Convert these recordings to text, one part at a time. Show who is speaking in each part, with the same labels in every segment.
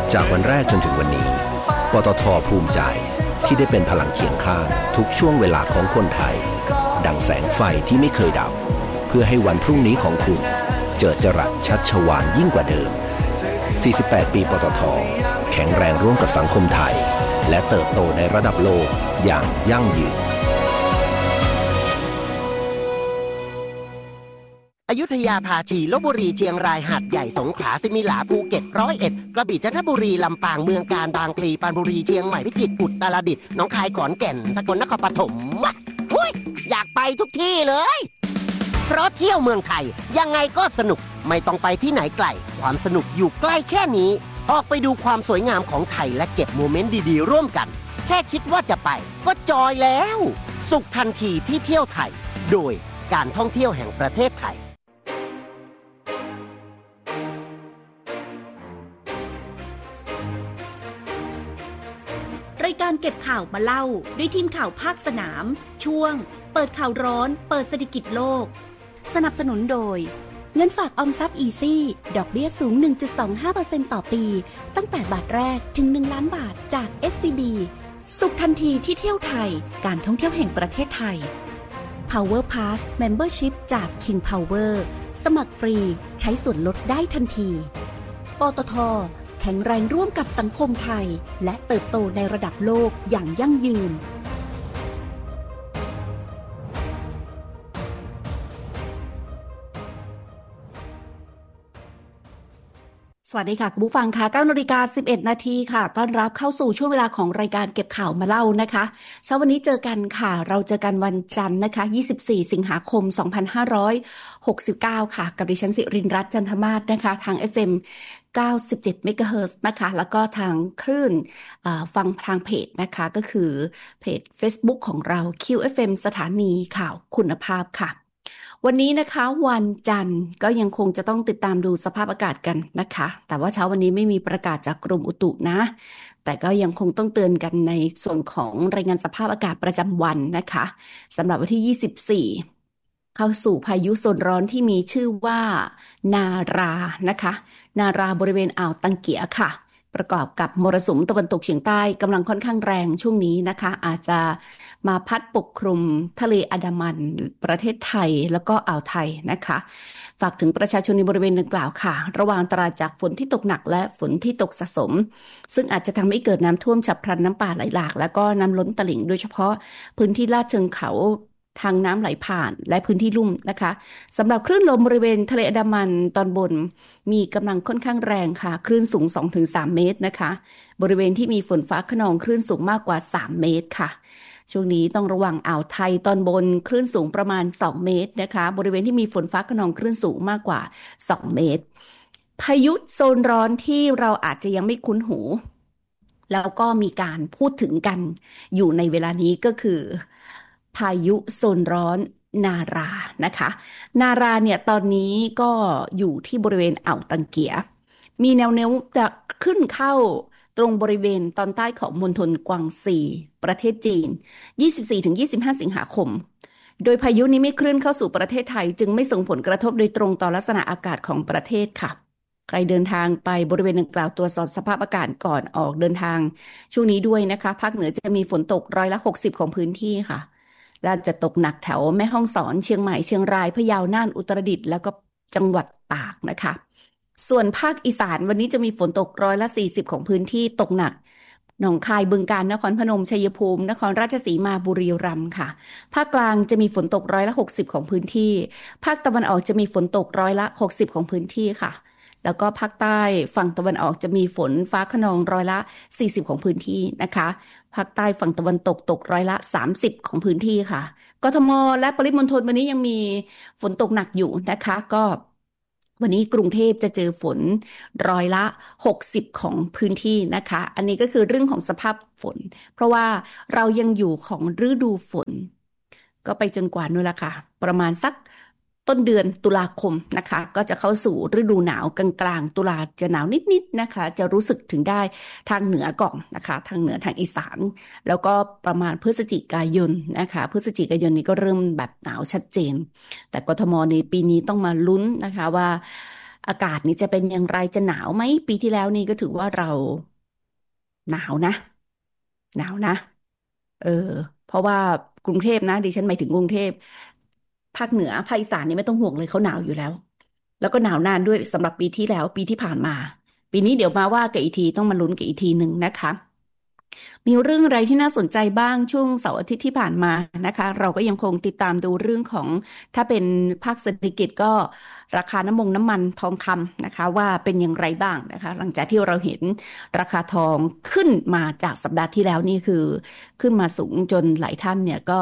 Speaker 1: จากวันแรกจนถึงวันนี้ปตท.ภูมิใจที่ได้เป็นพลังเคียงข้างทุกช่วงเวลาของคนไทยดังแสงไฟที่ไม่เคยดับเพื่อให้วันพรุ่งนี้ของคุณเจิดจรัสชัชวาลยิ่งกว่าเดิม48 ปีปตท.แข็งแรงร่วมกับสังคมไทยและเติบโตในระดับโลกอย่างยั่งยืน
Speaker 2: อยุธยาภาชีลพบุรีเชียงรายหาดใหญ่สงขลาสิมิหลาภูเก็ต101กระบี่จันทบุรีลำปางเมืองกาญบางพลีปรานบุรีเชียงใหม่พิจิตรอุตรดิตถ์หนองคายขอนแก่นสกลนครปฐมอุ้ยอยากไปทุกที่เลยเพราะเที่ยวเมืองไทยยังไงก็สนุกไม่ต้องไปที่ไหนไกลความสนุกอยู่ใกล้แค่นี้ออกไปดูความสวยงามของไทยและเก็บโมเมนต์ดีๆร่วมกันแค่คิดว่าจะไปก็จอยแล้วสุขทันทีที่เที่ยวไทยโดยการท่องเที่ยวแห่งประเทศไทย
Speaker 3: รายการเก็บข่าวมาเล่าด้วยทีมข่าวภาคสนามช่วงเปิดข่าวร้อนเปิดเศรษฐกิจโลกสนับสนุนโดยเงินฝากออมทรัพย์อีซี่ดอกเบี้ยสูง 1.25% ต่อปีตั้งแต่บาทแรกถึง1ล้านบาทจาก SCB สุขทันทีที่เที่ยวไทยการท่องเที่ยวแห่งประเทศไทย Power Pass Membership จาก King Power สมัครฟรีใช้ส่วนลดได้ทันทีปตท.แข็งแรงร่วมกับสังคมไทยและเติบโตในระดับโลกอย่างยั่งยืนสวัสดีค่ะคุณผู้ฟังค่ะ 9:11 น.ค่ะต้อนรับเข้าสู่ช่วงเวลาของรายการเก็บข่าวมาเล่านะคะเช้าวันนี้เจอกันค่ะเราเจอกันวันจันทร์นะคะ24 สิงหาคม 2569 ค่ะกับดิฉันสิรินทร์รัตน์จันทมาศนะคะทาง FM 97 เมกะเฮิรตซ์นะคะแล้วก็ทางคลื่นฟังทางเพจนะคะก็คือเพจ Facebook ของเรา QFM สถานีข่าวคุณภาพค่ะวันนี้นะคะวันจันทร์ก็ยังคงจะต้องติดตามดูสภาพอากาศกันนะคะแต่ว่าเช้าวันนี้ไม่มีประกาศจากกรมอุตุนะแต่ก็ยังคงต้องเตือนกันในส่วนของรายงานสภาพอากาศประจำวันนะคะสำหรับวันที่24เข้าสู่พายุโซนร้อนที่มีชื่อว่านารานะคะนาราบริเวณอ่าวตังเกียค่ะประกอบกับมรสุมตะวันตกเฉียงใต้กำลังค่อนข้างแรงช่วงนี้นะคะอาจจะมาพัดปกคลุมทะเลอันดามันประเทศไทยแล้วก็อ่าวไทยนะคะฝากถึงประชาชนในบริเวณดังกล่าวค่ะระวังอันตรายจากฝนที่ตกหนักและฝนที่ตกสะสมซึ่งอาจจะทำให้เกิดน้ำท่วมฉับพลันน้ำป่าไหลหลากแล้วก็น้ำล้นตลิ่งโดยเฉพาะพื้นที่ลาดเชิงเขาทางน้ำไหลผ่านและพื้นที่ลุ่มนะคะสำหรับคลื่นลมบริเวณทะเลอันดามันตอนบนมีกำลังค่อนข้างแรงค่ะคลื่นสูง 2-3 เมตรนะคะบริเวณที่มีฝนฟ้าคะนองคลื่นสูงมากกว่า3 เมตรค่ะช่วงนี้ต้องระวังอ่าวไทยตอนบนคลื่นสูงประมาณ2 เมตรนะคะบริเวณที่มีฝนฟ้าคะนองคลื่นสูงมากกว่า2 เมตรพายุโซนร้อนที่เราอาจจะยังไม่คุ้นหูแล้วก็มีการพูดถึงกันอยู่ในเวลานี้ก็คือพายุโซนร้อนนารานะคะนาราเนี่ยตอนนี้ก็อยู่ที่บริเวณอ่าวตังเกียมีแนวโน้มจะขึ้นเข้าตรงบริเวณตอนใต้ของมณฑลกวางซีประเทศจีน 24-25 สิงหาคมโดยพายุนี้ไม่เคลื่อนเข้าสู่ประเทศไทยจึงไม่ส่งผลกระทบโดยตรงต่อลักษณะอากาศของประเทศค่ะใครเดินทางไปบริเวณดังกล่าวตรวจสอบสภาพอากาศก่อนออกเดินทางช่วงนี้ด้วยนะคะภาคเหนือจะมีฝนตก60%ของพื้นที่ค่ะและจะตกหนักแถวแม่ฮ่องสอนเชียงใหม่เชียงรายพะเยาน่านอุตรดิตถ์แล้วก็จังหวัดตากนะคะส่วนภาคอีสานวันนี้จะมีฝนตก40%ของพื้นที่ตกหนักหนองคายบึงกาฬนครพนมชัยภูมินครราชสีมาบุรีรัมย์ค่ะภาคกลางจะมีฝนตก60%ของพื้นที่ภาคตะวันออกจะมีฝนตก60%ของพื้นที่ค่ะแล้วก็ภาคใต้ฝั่งตะวันออกจะมีฝนฟ้าคะนอง40%ของพื้นที่นะคะภาคใต้ฝั่งตะวันตกตก30%ของพื้นที่ค่ะกทมและปริมณฑลวันนี้ยังมีฝนตกหนักอยู่นะคะก็วันนี้กรุงเทพจะเจอฝน60%ของพื้นที่นะคะอันนี้ก็คือเรื่องของสภาพฝนเพราะว่าเรายังอยู่ของฤดูฝนก็ไปจนกว่านู่นละค่ะประมาณสักต้นเดือนตุลาคมนะคะก็จะเข้าสู่ฤดูหนาวกลางๆตุลาจะหนาวนิดๆนะคะจะรู้สึกถึงได้ทางเหนือก่อนนะคะทางเหนือทางอีสานแล้วก็ประมาณพฤศจิกายนนะคะพฤศจิกายนนี้ก็เริ่มแบบหนาวชัดเจนแต่กทมในปีนี้ต้องมาลุ้นนะคะว่าอากาศนี่จะเป็นอย่างไรจะหนาวไหมปีที่แล้วนี่ก็ถือว่าเราหนาวนะหนาวนะเออเพราะว่ากรุงเทพนะดิฉันหมายถึงกรุงเทพภาคเหนือภาคอีสานนี่ไม่ต้องห่วงเลยเขาหนาวอยู่แล้วแล้วก็หนาวนานด้วยสำหรับปีที่แล้วปีที่ผ่านมาปีนี้เดี๋ยวมาว่ากันอีกทีต้องมาลุ้นกันอีกทีหนึ่งนะคะ มีเรื่องอะไรที่น่าสนใจบ้างช่วงเสาร์อาทิตย์ที่ผ่านมานะคะเราก็ยังคงติดตามดูเรื่องของถ้าเป็นภาคเศรษฐกิจก็ราคาน้ำมันทองคำนะคะว่าเป็นอย่างไรบ้างนะคะหลังจากที่เราเห็นราคาทองขึ้นมาจากสัปดาห์ที่แล้วนี่คือขึ้นมาสูงจนหลายท่านเนี่ยก็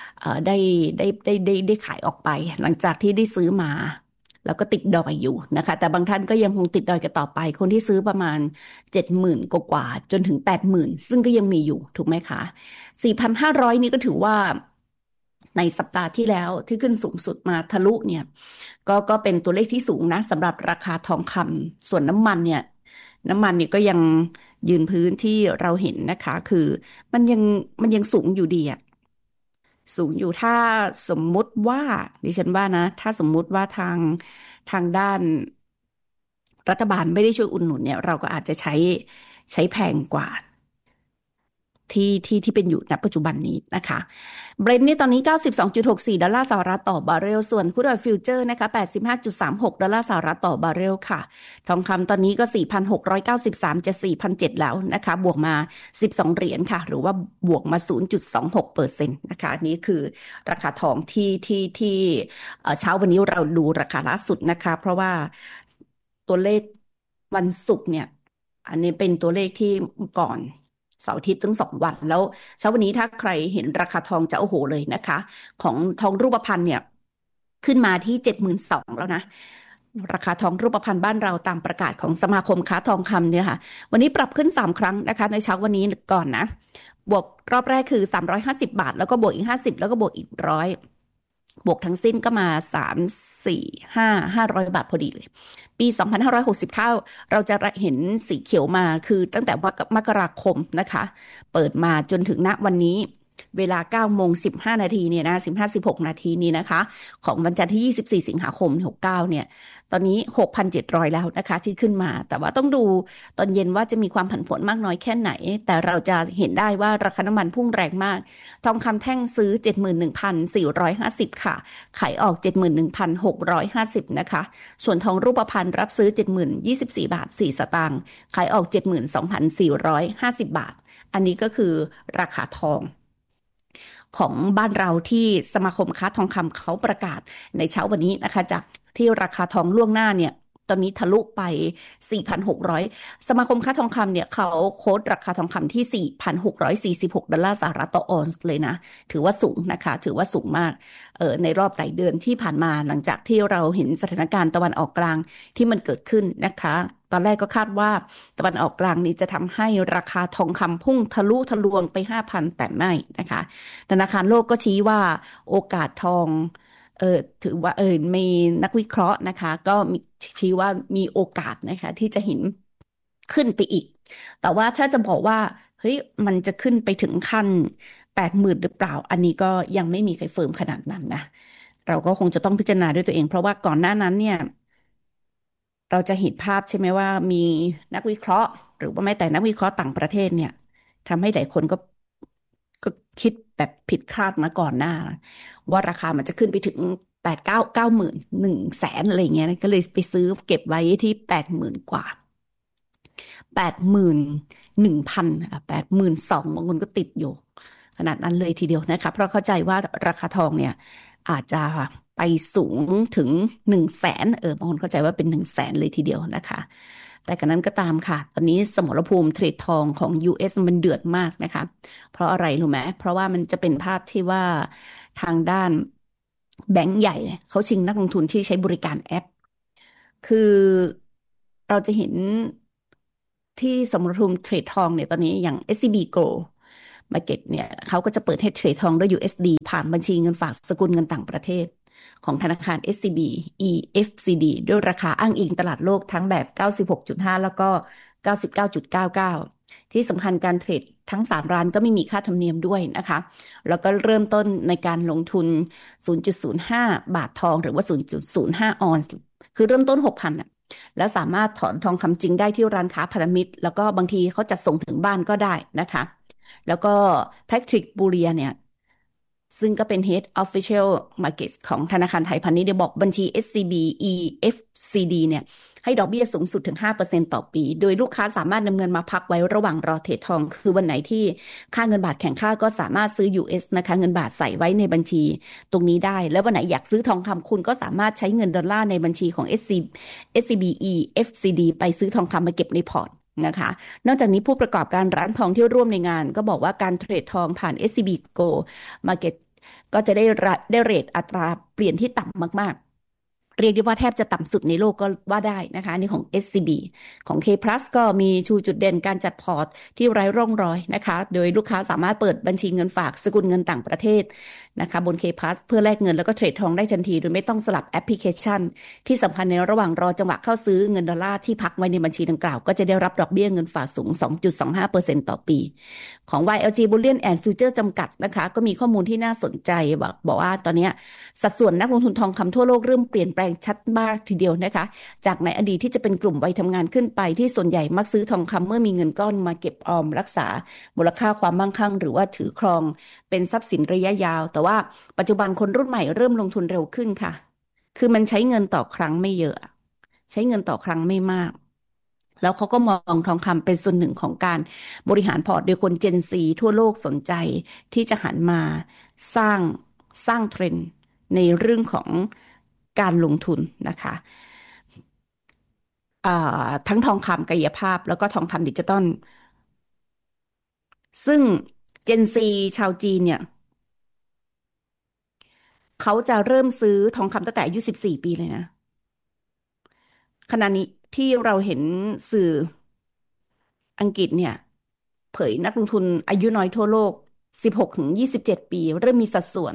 Speaker 3: ได้ขายออกไปหลังจากที่ได้ซื้อมาแล้วก็ติดดอยอยู่นะคะแต่บางท่านก็ยังคงติดดอยกันต่อไปคนที่ซื้อประมาณ70,000กว่าจนถึง80,000ซึ่งก็ยังมีอยู่ถูกไหมคะ4,500นี่ก็ถือว่าในสัปดาห์ที่แล้วที่ขึ้นสูงสุดมาทะลุเนี่ยก็เป็นตัวเลขที่สูงนะสำหรับราคาทองคำส่วนน้ำมันเนี่ยก็ยังยืนพื้นที่เราเห็นนะคะคือมันยังสูงอยู่ดีอะ สูงอยู่ถ้าสมมุติว่าดิฉันว่านะถ้าสมมุติว่าทางด้านรัฐบาลไม่ได้ช่วยอุดหนุนเนี่ยเราก็อาจจะใช้แพงกว่าที่เป็นอยู่ณปัจจุบันนี้นะคะเบรนท์นี่ตอนนี้92.64ดอลลาร์สหรัฐต่อบาร์เรลส่วนครูดออยล์ฟิวเจอร์นะคะ85.36ดอลลาร์สหรัฐต่อบาร์เรลค่ะทองคำตอนนี้ก็ 4,693 จะ4,700แล้วนะคะบวกมา12เหรียญค่ะหรือว่าบวกมา 0.26% นะคะนี่คือราคาทองที่เช้าวันนี้เราดูราคาล่าสุดนะคะเพราะว่าตัวเลขวันศุกร์เนี่ยอันนี้เป็นตัวเลขที่ก่อนเสาร์อาทิตย์ตั้ง2 วันแล้วเช้าวันนี้ถ้าใครเห็นราคาทองจะโอ้โหเลยนะคะของทองรูปพรรณเนี่ยขึ้นมาที่72,000แล้วนะราคาทองรูปพรรณบ้านเราตามประกาศของสมาคมค้าทองคำเนี่ยค่ะวันนี้ปรับขึ้น3 ครั้งนะคะในเช้าวันนี้ก่อนนะบวกรอบแรกคือ350 บาทแล้วก็บวกอีก50แล้วก็บวกอีก100บวกทั้งสิ้นก็มา500 บาทพอดีเลยปี2569เราจะเห็นสีเขียวมาคือตั้งแต่มกราคมนะคะเปิดมาจนถึงณวันนี้เวลา9:15เนี่ยนะ15:16นี้นะคะของวันจันทร์ที่24สิงหาคม69เนี่ยตอนนี้ 6,700 แล้วนะคะที่ขึ้นมาแต่ว่าต้องดูตอนเย็นว่าจะมีความผันผวนมากน้อยแค่ไหนแต่เราจะเห็นได้ว่าราคาน้ำมันพุ่งแรงมากทองคำแท่งซื้อ 71,450 ค่ะขายออก 71,650 นะคะส่วนทองรูปพรรณรับซื้อ 70,024 บาท 4 สตางค์ขายออก 72,450 บาทอันนี้ก็คือราคาทองของบ้านเราที่สมาคมค้าทองคำเขาประกาศในเช้าวันนี้นะคะจากที่ราคาทองล่วงหน้าเนี่ยตอนนี้ทะลุไป 4,600 สมาคมค้าทองคำเนี่ยเขาโค้ดราคาทองคำที่ 4,646 ดอลลาร์สหรัฐต่อออนซ์เลยนะถือว่าสูงนะคะถือว่าสูงมากในรอบหลายเดือนที่ผ่านมาหลังจากที่เราเห็นสถานการณ์ตะวันออกกลางที่มันเกิดขึ้นนะคะตอนแรกก็คาดว่าตะวันออกกลางนี้จะทำให้ราคาทองคำพุ่งทะลุทะลวงไป 5,000 แต่ไม่นะคะธนาคารโลกก็ชี้ว่าโอกาสทองถือว่ามีนักวิเคราะห์นะคะก็มีชี้ว่ามีโอกาสนะคะที่จะเห็นขึ้นไปอีกแต่ว่าถ้าจะบอกว่าเฮ้ยมันจะขึ้นไปถึงขั้น80,000หรือเปล่าอันนี้ก็ยังไม่มีใครเฟิร์มขนาดนั้นนะเราก็คงจะต้องพิจารณาด้วยตัวเองเพราะว่าก่อนหน้านั้นเนี่ยเราจะเห็นภาพใช่ไหมว่ามีนักวิเคราะห์หรือว่าแม้แต่นักวิเคราะห์ต่างประเทศเนี่ยทำให้หลายคนก็คิดแบบผิดคาดมาก่อนหน้าว่าราคามันจะขึ้นไปถึง89,000 100,000อะไรเงี้ยก็เลยไปซื้อเก็บไว้ที่80,000กว่า81,10082,000บางคนก็ติดอยู่ขนาดนั้นเลยทีเดียวนะคะเพราะเข้าใจว่าราคาทองเนี่ยอาจจะไปสูงถึง100,000บางคนเข้าใจว่าเป็น100,000เลยทีเดียวนะคะแต่กันนั้นก็ตามค่ะตอนนี้สมรภูมิเทรดทองของ US มันเดือดมากนะคะเพราะอะไรรู้ไหมเพราะว่ามันจะเป็นภาพที่ว่าทางด้านแบงก์ใหญ่เขาชิงนักลงทุนที่ใช้บริการแอปคือเราจะเห็นที่สมรภูมิเทรดทองเนี่ยตอนนี้อย่าง SCB Gold Market เนี่ยเขาก็จะเปิดให้เทรดทองด้วย USD ผ่านบัญชีเงินฝากสกุลเงินต่างประเทศของธนาคาร SCB EFCD ด้วยราคาอ้างอิงตลาดโลกทั้งแบบ 96.5 แล้วก็ 99.99 ที่สำคัญการเทรดทั้ง3ร้านก็ไม่มีค่าธรรมเนียมด้วยนะคะแล้วก็เริ่มต้นในการลงทุน 0.05 บาททองหรือว่า 0.05 ออนซ์คือเริ่มต้น 6,000 แล้วสามารถถอนทองคำจริงได้ที่ร้านค้าพันธมิตรแล้วก็บางทีเขาจัดส่งถึงบ้านก็ได้นะคะแล้วก็แพทริกบูเรียเนี่ยซึ่งก็เป็น Head Official Markets ของธนาคารไทยพาณิชย์ได้บอกบัญชี SCB EFCD เนี่ยให้ดอกเบี้ยสูงสุดถึง 5% ต่อปี โดยลูกค้าสามารถนำเงินมาพักไว้ระหว่างรอเทรดทอง คือวันไหนที่ค่าเงินบาทแข็งค่าก็สามารถซื้อ US นะคะเงินบาทใส่ไว้ในบัญชีตรงนี้ได้ แล้ววันไหนอยากซื้อทองคำคุณก็สามารถใช้เงินดอลลาร์ในบัญชีของ SCB EFCD ไปซื้อทองคำมาเก็บในพอร์ตนะคะนอกจากนี้ผู้ประกอบการร้านทองที่ร่วมในงานก็บอกว่าการเทรดทองผ่าน SCB Go Market ก็จะได้เรทอัตราเปลี่ยนที่ต่ำมากๆเรียกได้ว่าแทบจะต่ำสุดในโลกก็ว่าได้นะคะนี่ของ SCB ของ K Plus ก็มีชูจุดเด่นการจัดพอร์ตที่ไร้ร่องรอยนะคะโดยลูกค้าสามารถเปิดบัญชีเงินฝากสกุลเงินต่างประเทศนะคะบน K Plus เพื่อแลกเงินแล้วก็เทรดทองได้ทันทีโดยไม่ต้องสลับแอปพลิเคชันที่สำคัญในระหว่างรอจังหวะเข้าซื้อเงินดอลลาร์ที่พักไว้ในบัญชีดังกล่าวก็จะได้รับดอกเบี้ยเงินฝากสูง 2.25% ต่อปีของ YLG Bullion and Future จำกัดนะคะก็มีข้อมูลที่น่าสนใจบอกว่าตอนนี้สัดส่วนนักลงทุนทองคำทั่วโลกเริ่มเปลี่ยนแปลงชัดมากทีเดียวนะคะจากในอดีตที่จะเป็นกลุ่มวัยทำงานขึ้นไปที่ส่วนใหญ่มักซื้อทองคำเมื่อมีเงินก้อนมาเก็บออมรักษามูลค่าความมั่งคั่งหรือว่าถือครองเป็นทรัพย์สินระยะยาวแต่ว่าปัจจุบันคนรุ่นใหม่เริ่มลงทุนเร็วขึ้นค่ะคือมันใช้เงินต่อครั้งไม่เยอะใช้เงินต่อครั้งไม่มากแล้วเขาก็มองทองคำเป็นส่วนหนึ่งของการบริหารพอร์ตโดยคนเจนซีทั่วโลกสนใจที่จะหันมาสร้างเทรนด์ในเรื่องของการลงทุนนะคะทั้งทองคำกายภาพแล้วก็ทองคำดิจิตอลซึ่งเจนซีชาวจีนเนี่ยเขาจะเริ่มซื้อทองคำตั้งแต่อายุ14 ปีเลยนะขณะนี้ที่เราเห็นสื่ออังกฤษเนี่ยเผยนักลงทุนอายุน้อยทั่วโลก16 ถึง 27 ปีเริ่มมีสัดส่วน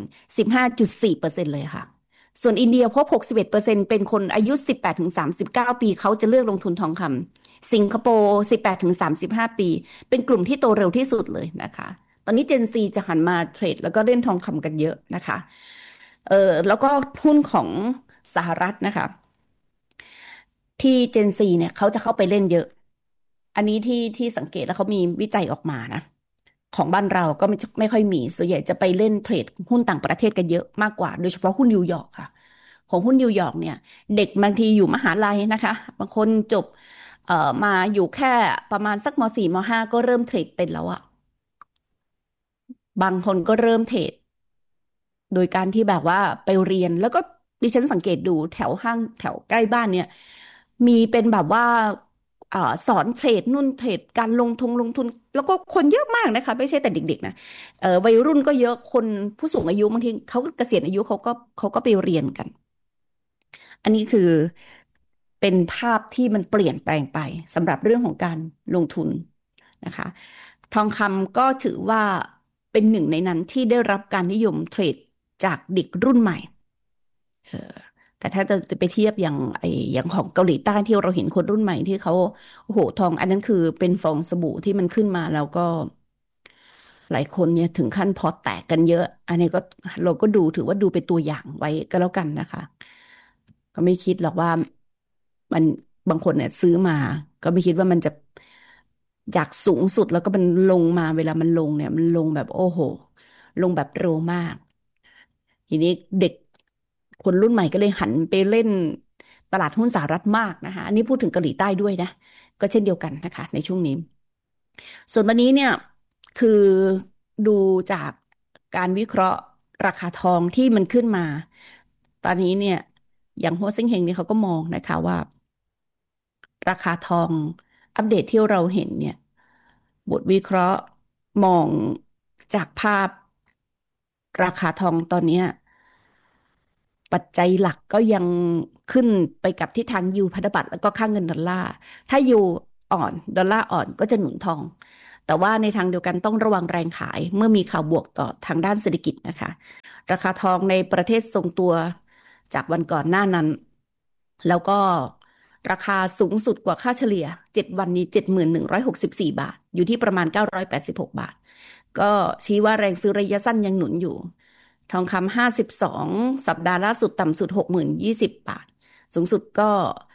Speaker 3: 15.4% เลยค่ะส่วนอินเดียพบ 61% เป็นคนอายุ 18 ถึง 39 ปีเขาจะเลือกลงทุนทองคำสิงคโปร์ 18 ถึง 35 ปีเป็นกลุ่มที่โตเร็วที่สุดเลยนะคะตอนนี้เจนซีจะหันมาเทรดแล้วก็เล่นทองคำกันเยอะนะคะแล้วก็หุ้นของสหรัฐนะคะที่เจนซีเนี่ยเขาจะเข้าไปเล่นเยอะอันนี้ที่สังเกตแล้วเขามีวิจัยออกมานะของบ้านเราก็ไม่ค่อยมีส่วนใหญ่จะไปเล่นเทรดหุ้นต่างประเทศกันเยอะมากกว่าโดยเฉพาะหุ้นนิวยอร์กค่ะของหุ้นนิวยอร์กเนี่ยเด็กบางทีอยู่มหาลัยนะคะบางคนจบมาอยู่แค่ประมาณสักม.4 ม.5ก็เริ่มเทรดเป็นแล้วอะบางคนก็เริ่มเทรดโดยการที่แบบว่าไปเรียนแล้วก็ดิฉันสังเกตดูแถวห้างแถวใกล้บ้านเนี่ยมีเป็นแบบว่าสอนเทรดนู่นเทรดการลงทุนแล้วก็คนเยอะมากนะคะไม่ใช่แต่เด็กๆนะวัยรุ่นก็เยอะคนผู้สูงอายุบางทีเขาเกษียณอายุเขาก็ไปเรียนกันอันนี้คือเป็นภาพที่มันเปลี่ยนแปลงไปสำหรับเรื่องของการลงทุนนะคะทองคำก็ถือว่าเป็นหนึ่งในนั้นที่ได้รับการนิยมเทรดจากเด็กรุ่นใหม่เออแต่ถ้าจะไปเทียบอย่างของเกาหลีใต้ที่เราเห็นคนรุ่นใหม่ที่เขาโอ้โหทองอันนั้นคือเป็นฟองสบู่ที่มันขึ้นมาแล้วก็หลายคนเนี่ยถึงขั้นพอร์ตแตกกันเยอะอันนี้ก็เราก็ดูถือว่าดูเป็นตัวอย่างไว้ก็แล้วกันนะคะก็ไม่คิดหรอกว่ามันบางคนเนี่ยซื้อมาก็ไม่คิดว่ามันจะจากสูงสุดแล้วก็มันลงมาเวลามันลงเนี่ยมันลงแบบโอ้โหลงแบบเร็วมาก ทีนี้เด็กคนรุ่นใหม่ก็เลยหันไปเล่นตลาดหุ้นสหรัฐมากนะคะอันนี้พูดถึงเกาหลีใต้ด้วยนะก็เช่นเดียวกันนะคะในช่วงนี้ส่วนวันนี้เนี่ยคือดูจากการวิเคราะห์ราคาทองที่มันขึ้นมาตอนนี้เนี่ยอย่างหัวเซ็งเฮงเนี่ยเขาก็มองนะคะว่าราคาทองอัปเดตที่เราเห็นเนี่ยบทวิเคราะห์มองจากภาพราคาทองตอนเนี้ย ปัจจัยหลักก็ยังขึ้นไปกับทิศทางยูพันธบัตรแล้วก็ค่าเงินดอลลาร์ถ้ายูอ่อนดอลลาร์อ่อนก็จะหนุนทองแต่ว่าในทางเดียวกันต้องระวังแรงขายเมื่อมีข่าวบวกต่อทางด้านเศรษฐกิจนะคะราคาทองในประเทศทรงตัวจากวันก่อนหน้านั้นแล้วก็ราคาสูงสุดกว่าค่าเฉลี่ย7 วันนี้71,164 บาทอยู่ที่ประมาณ986 บาทก็ชี้ว่าแรงซื้อระยะสั้นยังหนุนอยู่ ทองคำ52สัปดาห์ล่าสุดต่ำสุด60,020 บาทสูงสุดก็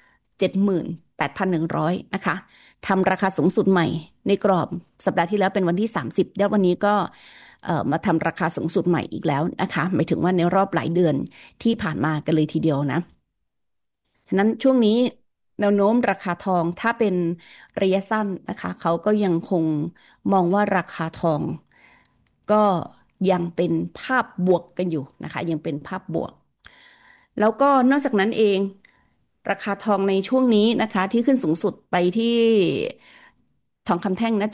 Speaker 3: 78,100 นะคะทำราคาสูงสุดใหม่ในกรอบสัปดาห์ที่แล้วเป็นวันที่30แล้ววันนี้ก็มาทำราคาสูงสุดใหม่อีกแล้วนะคะหมายถึงว่าในรอบหลายเดือนที่ผ่านมากันเลยทีเดียวนะฉะนั้นช่วงนี้แนวโน้มราคาทองถ้าเป็นระยะสั้นนะคะเขาก็ยังคงมองว่าราคาทองก็ยังเป็นภาพบวกกันอยู่นะคะยังเป็นภาพบวกแล้วก็นอกจากนั้นเองราคาทองในช่วงนี้นะคะที่ขึ้นสูงสุดไปที่ทองคำแท่งนะ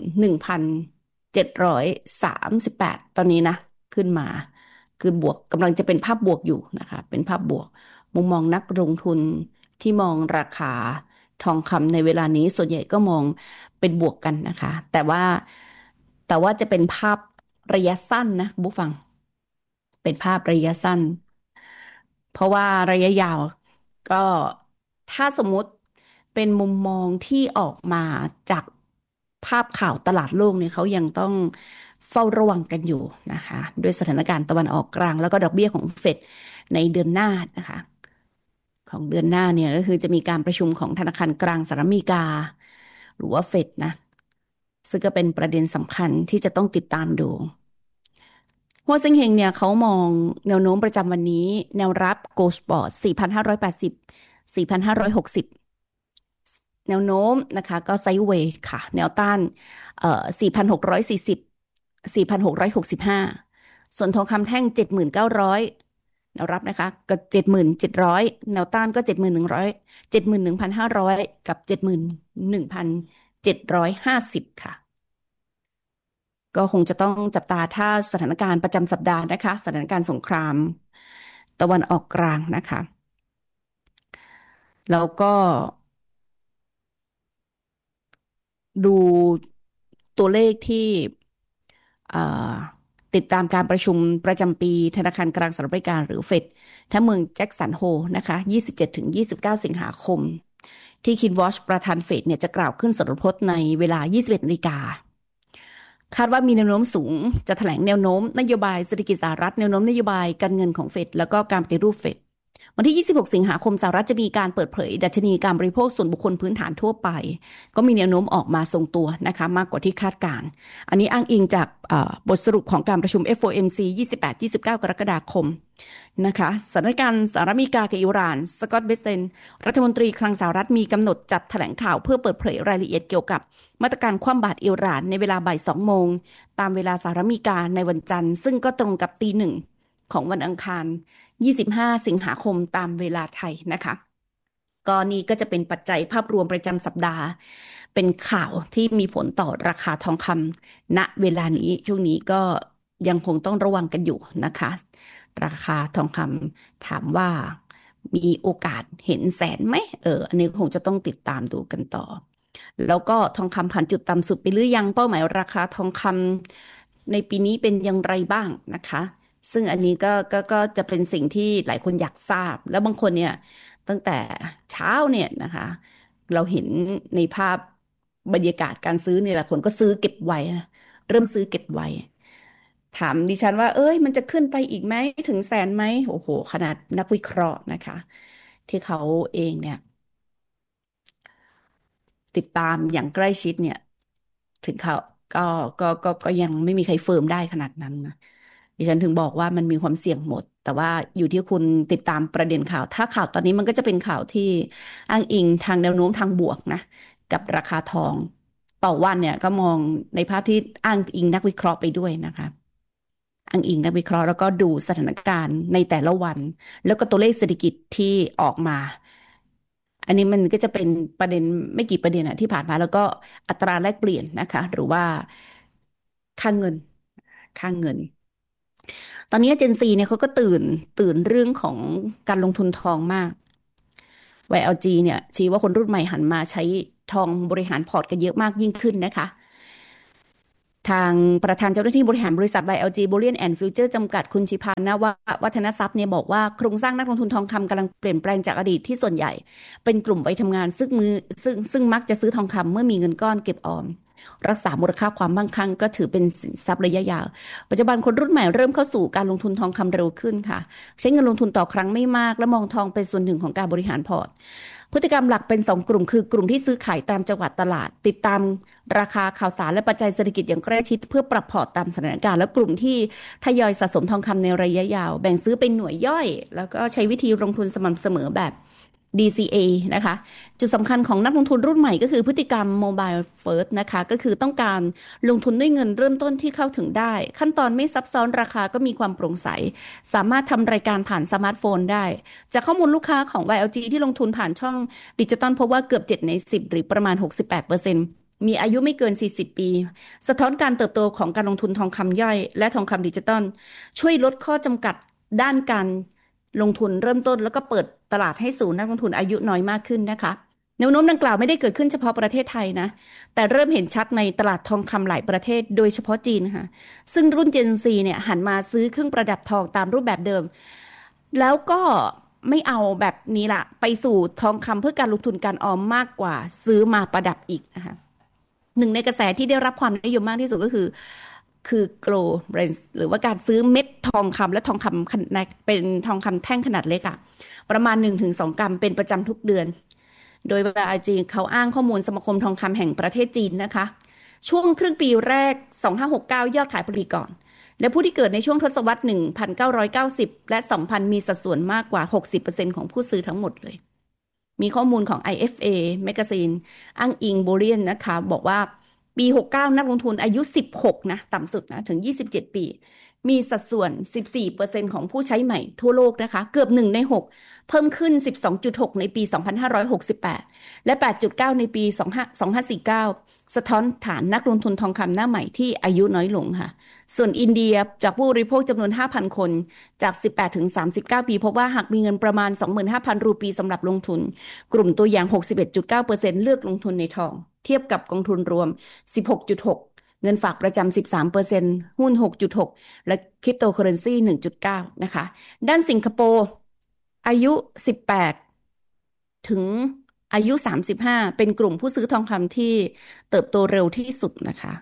Speaker 3: 71,738ตอนนี้นะขึ้นมาคือบวกกำลังจะเป็นภาพบวกอยู่นะคะเป็นภาพบวกมุมมองนักลงทุนที่มองราคาทองคำในเวลานี้ส่วนใหญ่ก็มองเป็นบวกกันนะคะแต่ว่าจะเป็นภาพระยะสั้นนะคุณผู้ฟังเป็นภาพระยะสั้นเพราะว่าระยะยาวก็ถ้าสมมุติเป็นมุมมองที่ออกมาจากภาพข่าวตลาดโลกเนี่ยเขายังต้องเฝ้าระวังกันอยู่นะคะด้วยสถานการณ์ตะวันออกกลางแล้วก็ดอกเบี้ยของเฟดในเดือนหน้านะคะของเดือนหน้าเนี่ยก็คือจะมีการประชุมของธนาคารกลางสหรัฐอเมริกาหรือว่าเฟดนะซึ่งก็เป็นประเด็นสำคัญที่จะต้องติดตามดูหัวเซ็งเฮงเนี่ยเขามองแนวโน้มประจำวันนี้แนวรับ Gold Spot 4,580 4,560 แนวโน้มนะคะก็ไซด์เวย์ค่ะแนวต้าน4,640 4,665ส่วนทองคำแท่ง 7,900 แนวรับนะคะก็ 7,700 แนวต้านก็ 7,100 71,500 กับ 71,750 ค่ะก็คงจะต้องจับตาถ้าสถานการณ์ประจำสัปดาห์นะคะสถานการณ์สงครามตะวันออกกลางนะคะแล้วก็ดูตัวเลขที่ติดตามการประชุมประจำปีธนาคารกลางสหรัฐอเมริกาหรือเฟดที่เมืองแจ็กสันโฮนะคะ27-29 สิงหาคมที่คินวอชประธานเฟดเนี่ยจะกล่าวขึ้นสดพจน์ในเวลา 21 นาฬิกาคาดว่ามีแนวโน้มสูงจะแถลงแนวโน้มนโยบายเศรษฐกิจสหรัฐแนวโน้มนโยบายการเงินของเฟดแล้วก็การปฏิรูปเฟดวันที่ 26 สิงหาคมสหรัฐจะมีการเปิดเผยดัชนีการบริโภคส่วนบุคคลพื้นฐานทั่วไปก็มีแนวโน้มออกมาทรงตัวนะคะมากกว่าที่คาดการณ์อันนี้อ้างอิงจากบทสรุปของการประชุม FOMC 28-29 กรกฎาคมนะคะสถานการณ์สหรัฐอเมริกากับอิหร่านสกอตต์เบสเซนรัฐมนตรีคลังสหรัฐมีกำหนดจัดแถลงข่าวเพื่อเปิดเผยรายละเอียดเกี่ยวกับมาตรการคว่ำบาตรอิหร่านในเวลาบ่าย 2 โมงตามเวลาสหรัฐอเมริกาในวันจันทร์ซึ่งก็ตรงกับตี 1ของวันอังคาร25 สิงหาคมตามเวลาไทยนะคะก็นี่ก็จะเป็นปัจจัยภาพรวมประจำสัปดาห์เป็นข่าวที่มีผลต่อราคาทองคำณเวลานี้ช่วงนี้ก็ยังคงต้องระวังกันอยู่นะคะราคาทองคำถามว่ามีโอกาสเห็นแสนไหมอันนี้คงจะต้องติดตามดูกันต่อแล้วก็ทองคำผ่านจุดต่ำสุดไปหรือยังเป้าหมายราคาทองคำในปีนี้เป็นอย่างไรบ้างนะคะซึ่งอันนี้ก็จะเป็นสิ่งที่หลายคนอยากทราบแล้วบางคนเนี่ยตั้งแต่เช้าเนี่ยนะคะเราเห็นในภาพบรรยากาศการซื้อเนี่ยหลายคนก็ซื้อเก็บไว้นะเริ่มซื้อเก็บไว้ถามดิฉันว่ามันจะขึ้นไปอีกไหมถึงแสนไหมโอ้โหขนาดนักวิเคราะห์นะคะที่เขาเองเนี่ยติดตามอย่างใกล้ชิดเนี่ยถึงเขาก็ก็ยังไม่มีใครเฟิร์มได้ขนาดนั้นนะดิฉันถึงบอกว่ามันมีความเสี่ยงหมดแต่ว่าอยู่ที่คุณติดตามประเด็นข่าวถ้าข่าวตอนนี้มันก็จะเป็นข่าวที่อ้างอิงทางแนวโน้มทางบวกนะกับราคาทองต่อวันเนี่ยก็มองในภาพที่อ้างอิงนักวิเคราะห์ไปด้วยนะคะอ้างอิงนักวิเคราะห์แล้วก็ดูสถานการณ์ในแต่ละวันแล้วก็ตัวเลขเศรษฐกิจที่ออกมาอันนี้มันก็จะเป็นประเด็นไม่กี่ประเด็นที่ผ่านมาแล้วก็อัตราแลกเปลี่ยนนะคะหรือว่าค่าเงินค่าเงินตอนนี้เจนซีเนี่ยเขาก็ตื่นเรื่องของการลงทุนทองมาก YLG เนี่ยชี้ว่าคนรุ่นใหม่หันมาใช้ทองบริหารพอร์ตกันเยอะมากยิ่งขึ้นนะคะทางประธานเจ้าหน้าที่บริหารบริษัท YLG Bullion and Future จำกัดคุณชิพานะวัฒนทรัพย์เนี่ยบอกว่าโครงสร้างนักลงทุนทองคำกำลังเปลี่ยนแปลงจากอดีตที่ส่วนใหญ่เป็นกลุ่มวัยทำงานซึ่งมักจะซื้อทองคำเมื่อมีเงินก้อนเก็บออมรักษามูลค่าความมั่งคั่งก็ถือเป็นสินทรัพย์ระยะยาวปัจจุบันคนรุ่นใหม่เริ่มเข้าสู่การลงทุนทองคำเร็วขึ้นค่ะใช้เงินลงทุนต่อครั้งไม่มากและมองทองเป็นส่วนหนึ่งของการบริหารพอร์ตพฤติกรรมหลักเป็น2กลุ่มคือกลุ่มที่ซื้อขายตามจังหวัดตลาดติดตามราคาข่าวสารและปัจจัยเศรษฐกิจอย่างใกล้ชิดเพื่อปรับพอร์ตตามสถานการณ์และกลุ่มที่ทยอยสะสมทองคำในระยะยาวแบ่งซื้อเป็นหน่วยย่อยแล้วก็ใช้วิธีลงทุนสม่ำเสมอแบบ DCA นะคะจุดสำคัญของนักลงทุนรุ่นใหม่ก็คือพฤติกรรม Mobile First นะคะก็คือต้องการลงทุนด้วยเงินเริ่มต้นที่เข้าถึงได้ขั้นตอนไม่ซับซ้อนราคาก็มีความโปร่งใสสามารถทำรายการผ่านสมาร์ทโฟนได้จากข้อมูลลูกค้าของ YLG ที่ลงทุนผ่านช่องดิจิตอลพบว่าเกือบ7ใน10หรือประมาณ 68%มีอายุไม่เกิน40ปีสะท้อนการเติบโตของการลงทุนทองคำย่อยและทองคำดิจิตอลช่วยลดข้อจำกัดด้านการลงทุนเริ่มต้นแล้วก็เปิดตลาดให้สู่นักลงทุนอายุน้อยมากขึ้นนะคะแนวโน้มดังกล่าวไม่ได้เกิดขึ้นเฉพาะประเทศไทยนะแต่เริ่มเห็นชัดในตลาดทองคำหลายประเทศโดยเฉพาะจีนค่ะซึ่งรุ่น Gen Z เนี่ยหันมาซื้อเครื่องประดับทองตามรูปแบบเดิมแล้วก็ไม่เอาแบบนี้ละไปสู่ทองคำเพื่อการลงทุนการออมมากกว่าซื้อมาประดับอีกนะคะหนึ่งในกระแสที่ได้รับความนิยมมากที่สุดก็คือ Gold Range หรือว่าการซื้อเม็ดทองคำและทองคำเป็นทองคำแท่งขนาดเล็กอะประมาณ 1-2 กรัมเป็นประจำทุกเดือนโดย YLG เขาอ้างข้อมูลสมาคมทองคำแห่งประเทศจีนนะคะช่วงครึ่งปีแรก2569ยอดขายปลีกก่อนและผู้ที่เกิดในช่วงทศวรรษ1990และ2000มีสัดส่วนมากกว่า 60% ของผู้ซื้อทั้งหมดเลยมีข้อมูลของ IFA Magazine อ้างอิง Bullion นะคะบอกว่าปี69นักลงทุนอายุ16นะต่ำสุดนะถึง27ปีมีสัดส่วน 14% ของผู้ใช้ใหม่ทั่วโลกนะคะเกือบ1ใน6เพิ่มขึ้น 12.6 ในปี2568และ 8.9 ในปี2549สะท้อนฐานนักลงทุนทองคำหน้าใหม่ที่อายุน้อยลงค่ะส่วนอินเดียจากผู้บริโภคจำนวน 5,000 คนจาก 18-39 ปีพบว่าหากมีเงินประมาณ 25,000 รูปีสำหรับลงทุนกลุ่มตัวอย่าง 61.9% เลือกลงทุนในทองเทียบกับกองทุนรวม 16.6 เงินฝากประจำ 13% หุ้น 6.6 และคริปโตเคอเรนซี 1.9 นะคะด้านสิงคโปร์อายุ 18 ถึงอายุ 35 เป็นกลุ่มผู้ซื้อทองคำที่เติบโตเร็วที่สุดนะคะ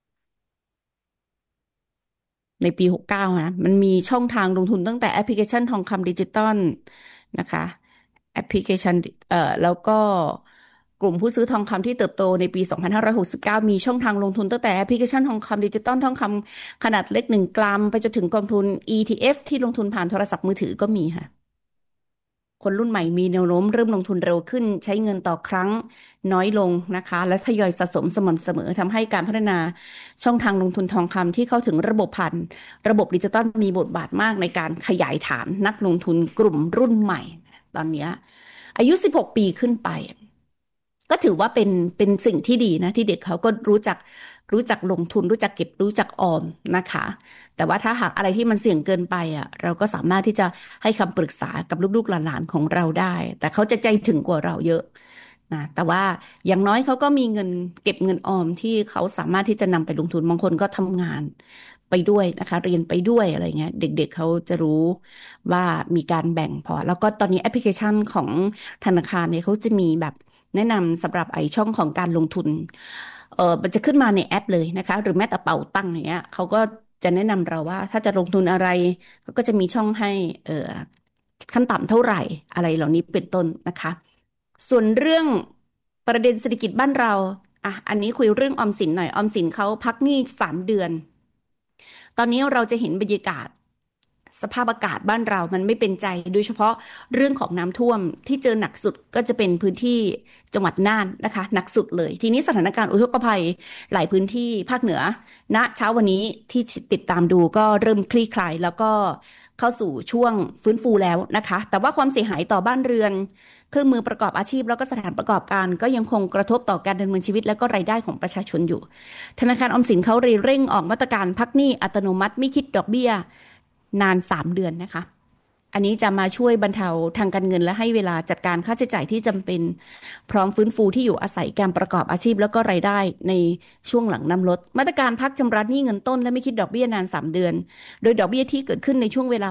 Speaker 3: ในปี69นะมันมีช่องทางลงทุนตั้งแต่แอปพลิเคชันทองคำดิจิตอลนะคะแอปพลิเคชันแล้วก็กลุ่มผู้ซื้อทองคำที่เติบโตในปี2569มีช่องทางลงทุนตั้งแต่แอปพลิเคชันทองคำดิจิตอลทองคำขนาดเล็ก1 กรัมไปจนถึงกองทุน ETF ที่ลงทุนผ่านโทรศัพท์มือถือก็มีค่ะคนรุ่นใหม่มีแนวโน้มเริ่มลงทุนเร็วขึ้นใช้เงินต่อครั้งน้อยลงนะคะและทยอยสะสมสม่ำเสมอทำให้การพัฒนาช่องทางลงทุนทองคำที่เข้าถึงระบบผ่านระบบดิจิตอลมีบทบาทมากในการขยายฐานนักลงทุนกลุ่มรุ่นใหม่ตอนนี้อายุ16 ปีขึ้นไปก็ถือว่าเป็นสิ่งที่ดีนะที่เด็กเขาก็รู้จักลงทุนรู้จักเก็บรู้จักออมนะคะแต่ว่าถ้าหากอะไรที่มันเสี่ยงเกินไปอ่ะเราก็สามารถที่จะให้คำปรึกษากับลูกๆหลานๆของเราได้แต่เขาจะใจถึงกว่าเราเยอะนะแต่ว่าอย่างน้อยเขาก็มีเงินเก็บเงินออมที่เขาสามารถที่จะนำไปลงทุนบางคนก็ทำงานไปด้วยนะคะเรียนไปด้วยอะไรเงี้ยเด็กๆเขาจะรู้ว่ามีการแบ่งพอแล้วก็ตอนนี้แอปพลิเคชันของธนาคารเนี่ยเขาจะมีแบบแนะนำสำหรับช่องของการลงทุนมันจะขึ้นมาในแอปเลยนะคะหรือแม้แต่เป๋าตังค์อย่างเงี้ยเขาก็จะแนะนำเราว่าถ้าจะลงทุนอะไรเขาก็จะมีช่องให้ขั้นต่ำเท่าไหร่อะไรเหล่านี้เป็นต้นนะคะส่วนเรื่องประเด็นเศรษฐกิจบ้านเราอันนี้คุยเรื่องออมสินหน่อยออมสินเขาพักหนี้3 เดือนตอนนี้เราจะเห็นบรรยากาศสภาพอากาศบ้านเรามันไม่เป็นใจโดยเฉพาะเรื่องของน้ำท่วมที่เจอหนักสุดก็จะเป็นพื้นที่จังหวัดน่านนะคะหนักสุดเลยทีนี้สถานการณ์อุทกภัยหลายพื้นที่ภาคเหนือณเช้าวันนี้ที่ติดตามดูก็เริ่มคลี่คลายแล้วก็เข้าสู่ช่วงฟื้นฟูแล้วนะคะแต่ว่าความเสียหายต่อบ้านเรือนเครื่องมือประกอบอาชีพแล้วก็สถานประกอบการก็ยังคงกระทบต่อการดำเนินชีวิตและก็รายได้ของประชาชนอยู่ธนาคารออมสินเขาเร่งออกมาตรการพักหนี้อัตโนมัติไม่คิดดอกเบี้ยนาน3 เดือนนะคะอันนี้จะมาช่วยบรรเทาทางการเงินและให้เวลาจัดการค่าใช้จ่ายที่จำเป็นพร้อมฟื้นฟูที่อยู่อาศัยการประกอบอาชีพแล้วก็รายได้ในช่วงหลังน้ำลดมาตรการพักชำระหนี้เงินต้นและไม่คิดดอกเบี้ยนาน3 เดือนโดยดอกเบี้ยที่เกิดขึ้นในช่วงเวลา